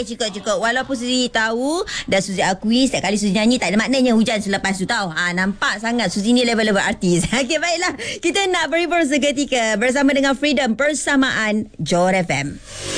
Okey, cukup. Walaupun Suzy tahu dan Suzy akui setiap kali Suzy nyanyi tak ada maknanya hujan selepas tu tahu. Nampak sangat Suzy ni level-level artis. Okey, baiklah. Kita nak berhibur seketika bersama dengan Freedom Persamaan Johor FM.